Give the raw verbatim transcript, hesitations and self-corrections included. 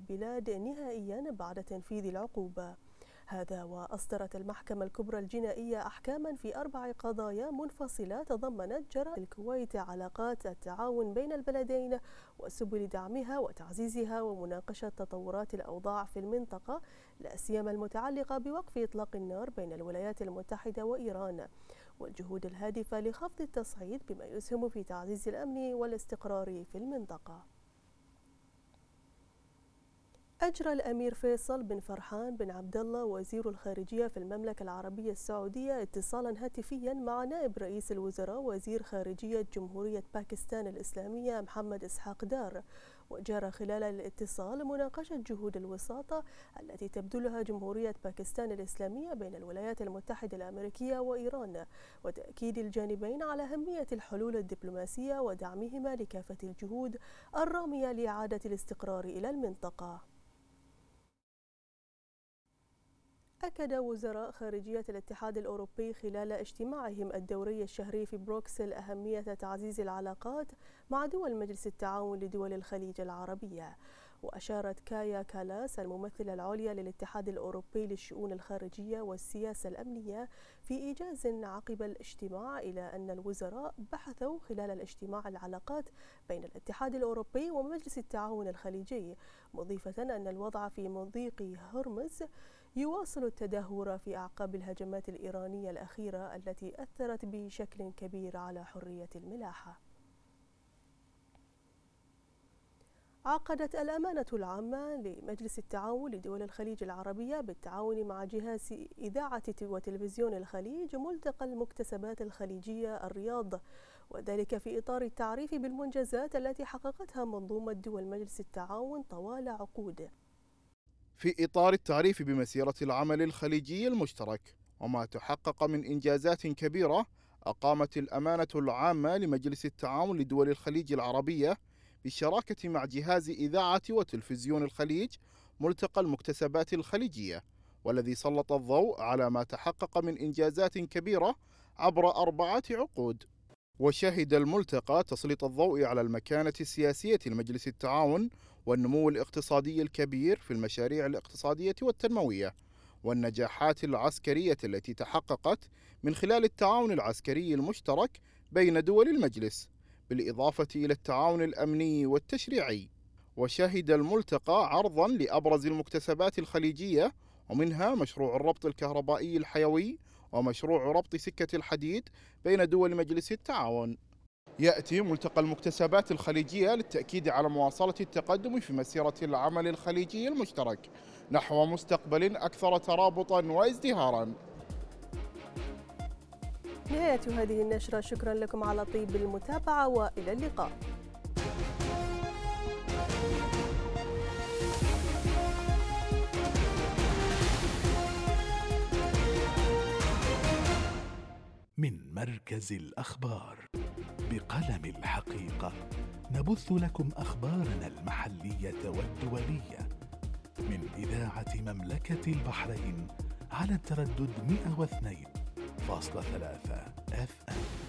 البلاد نهائيا بعد تنفيذ العقوبة. هذا وأصدرت المحكمة الكبرى الجنائية أحكاما في أربع قضايا منفصلة تضمنت جرائم الكويت علاقات التعاون بين البلدين وسبل دعمها وتعزيزها ومناقشة تطورات الأوضاع في المنطقة، لا سيما المتعلقة بوقف إطلاق النار بين الولايات المتحدة وإيران، والجهود الهادفة لخفض التصعيد بما يسهم في تعزيز الأمن والاستقرار في المنطقة. أجرى الأمير فيصل بن فرحان بن عبد الله وزير الخارجية في المملكة العربية السعودية اتصالا هاتفيا مع نائب رئيس الوزراء وزير خارجية جمهورية باكستان الإسلامية محمد إسحاق دار، وجرى خلال الاتصال مناقشة جهود الوساطة التي تبذلها جمهورية باكستان الإسلامية بين الولايات المتحدة الأمريكية وإيران، وتأكيد الجانبين على أهمية الحلول الدبلوماسية ودعمهما لكافة الجهود الرامية لإعادة الاستقرار إلى المنطقة. أكد وزراء خارجية الاتحاد الأوروبي خلال اجتماعهم الدوري الشهري في بروكسل أهمية تعزيز العلاقات مع دول مجلس التعاون لدول الخليج العربية. وأشارت كايا كالاس الممثلة العليا للاتحاد الأوروبي للشؤون الخارجية والسياسة الأمنية في إيجاز عقب الاجتماع إلى أن الوزراء بحثوا خلال الاجتماع العلاقات بين الاتحاد الأوروبي ومجلس التعاون الخليجي، مضيفة أن الوضع في مضيق هرمز يواصل التدهور في أعقاب الهجمات الإيرانية الأخيرة التي أثرت بشكل كبير على حرية الملاحة. عقدت الأمانة العامة لمجلس التعاون لدول الخليج العربية بالتعاون مع جهاز إذاعة وتلفزيون الخليج ملتقى المكتسبات الخليجية الرياض، وذلك في إطار التعريف بالمنجزات التي حققتها منظومة دول مجلس التعاون طوال عقود. في إطار التعريف بمسيرة العمل الخليجي المشترك وما تحقق من إنجازات كبيرة، أقامت الأمانة العامة لمجلس التعاون لدول الخليج العربية بالشراكة مع جهاز إذاعة وتلفزيون الخليج ملتقى المكتسبات الخليجية، والذي سلط الضوء على ما تحقق من إنجازات كبيرة عبر أربعة عقود. وشهد الملتقى تسليط الضوء على المكانة السياسية لمجلس التعاون والنمو الاقتصادي الكبير في المشاريع الاقتصادية والتنموية، والنجاحات العسكرية التي تحققت من خلال التعاون العسكري المشترك بين دول المجلس، بالإضافة إلى التعاون الأمني والتشريعي. وشهد الملتقى عرضا لأبرز المكتسبات الخليجية، ومنها مشروع الربط الكهربائي الحيوي ومشروع ربط سكة الحديد بين دول مجلس التعاون. يأتي ملتقى المكتسبات الخليجية للتأكيد على مواصلة التقدم في مسيرة العمل الخليجي المشترك نحو مستقبل أكثر ترابطا وازدهارا. نهاية هذه النشرة، شكرا لكم على طيب المتابعة وإلى اللقاء. من مركز الأخبار بقلم الحقيقة نبث لكم أخبارنا المحلية والدولية من إذاعة مملكة البحرين على التردد مئة واثنين فاصلة ثلاثة إف إم.